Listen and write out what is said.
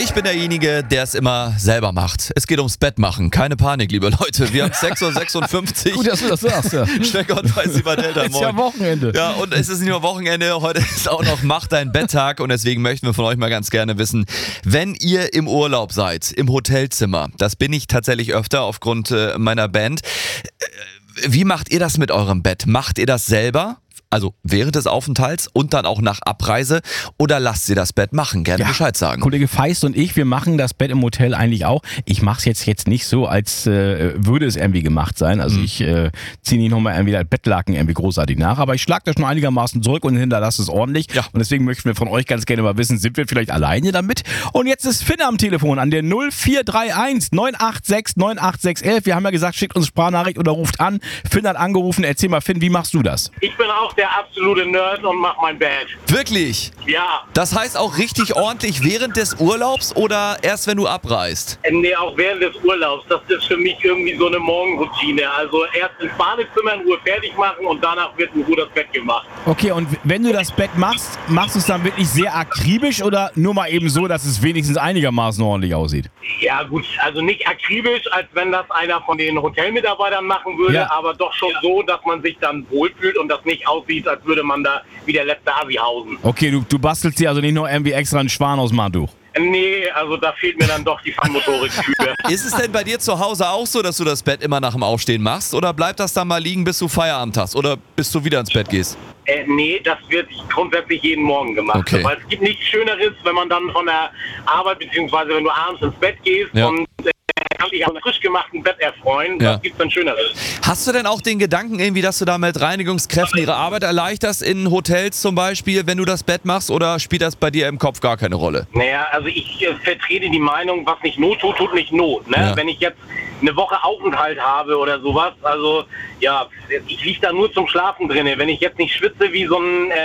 Ich bin derjenige, der es immer selber macht. Es geht ums Bett machen. Keine Panik, liebe Leute. Wir haben 6.56 Uhr. Gut, dass du das sagst, ja. Steckert bei Sieben Delta. Ist ja Wochenende. Ja, und es ist nicht nur Wochenende. Heute ist auch noch Mach dein Betttag. Und deswegen möchten wir von euch mal ganz gerne wissen, wenn ihr im Urlaub seid, im Hotelzimmer, das bin ich tatsächlich öfter aufgrund meiner Band, wie macht ihr das mit eurem Bett? Macht ihr das selber? Also während des Aufenthalts und dann auch nach Abreise, oder lasst ihr das Bett machen? Gerne Bescheid sagen. Kollege Feist und ich, wir machen das Bett im Hotel eigentlich auch. Ich mache es jetzt nicht so, als würde es irgendwie gemacht sein. Also ich ziehe nicht nochmal irgendwie das Bettlaken irgendwie großartig nach, aber ich schlage das schon einigermaßen zurück und hinterlasse es ordentlich. Ja. Und deswegen möchten wir von euch ganz gerne mal wissen, sind wir vielleicht alleine damit? Und jetzt ist Finn am Telefon an der 0431 986 98611. Wir haben ja gesagt, schickt uns Sprachnachricht oder ruft an. Finn hat angerufen. Erzähl mal, Finn, wie machst du das? Ich bin auch der absolute Nerd und mach mein Bett. Wirklich? Ja. Das heißt auch richtig ordentlich während des Urlaubs oder erst wenn du abreist? Nee, auch während des Urlaubs. Das ist für mich irgendwie so eine Morgenroutine. Also erst ins Badezimmer in Ruhe fertig machen und danach wird in Ruhe das Bett gemacht. Okay, und wenn du das Bett machst, machst du es dann wirklich sehr akribisch oder nur mal eben so, dass es wenigstens einigermaßen ordentlich aussieht? Ja gut, also nicht akribisch, als wenn das einer von den Hotelmitarbeitern machen würde, aber doch schon so, dass man sich dann wohlfühlt und das nicht aussieht, als würde man da wie der letzte Asi hausen. Okay, du bastelst dir also nicht nur irgendwie extra einen Schwan aus dem Handtuch? Nee, also da fehlt mir dann doch die Feinmotorik für. Ist es denn bei dir zu Hause auch so, dass du das Bett immer nach dem Aufstehen machst? Oder bleibt das dann mal liegen, bis du Feierabend hast? Oder bis du wieder ins Bett gehst? Nee, das wird grundsätzlich jeden Morgen gemacht. Okay. Weil es gibt nichts Schöneres, wenn man dann von der Arbeit, beziehungsweise wenn du abends ins Bett gehst und kannst dich an einem frisch gemachten Bett erfreuen. Was gibt's denn Schöneres? Hast du denn auch den Gedanken irgendwie, dass du da mit Reinigungskräften ihre Arbeit erleichterst in Hotels zum Beispiel, wenn du das Bett machst, oder spielt das bei dir im Kopf gar keine Rolle? Naja, also ich vertrete die Meinung, was nicht Not tut, tut nicht Not. Ne? Ja. Wenn ich jetzt eine Woche Aufenthalt habe oder sowas, also ja, ich liege da nur zum Schlafen drin. Wenn ich jetzt nicht schwitze wie so ein